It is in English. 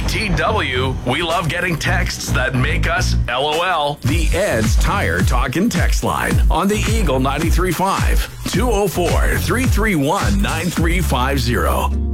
EDTW, we love getting texts that make us LOL. The Ed's Tire Talk and Text Line on the Eagle 93.5, 204-331-9350.